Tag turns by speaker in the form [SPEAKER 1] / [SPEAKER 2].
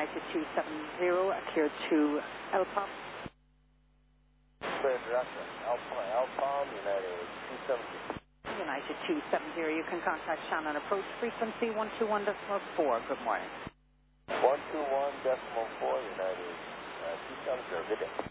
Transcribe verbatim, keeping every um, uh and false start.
[SPEAKER 1] United two seven zero, cleared to L P O M.
[SPEAKER 2] Cleared direction, L P O M, United two seven zero.
[SPEAKER 1] United two seven zero, you can contact Shannon approach frequency one two one point four. Good morning.
[SPEAKER 2] one two one point four, United uh, two seven zero, good day.